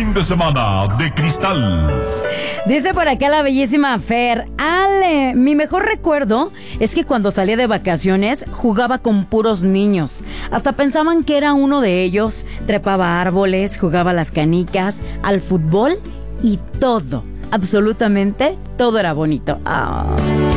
fin de semana de cristal. Dice por acá la bellísima Fer: Ale, mi mejor recuerdo es que cuando salía de vacaciones jugaba con puros niños. Hasta pensaban que era uno de ellos. Trepaba árboles, jugaba a las canicas, al fútbol y todo, absolutamente todo era bonito.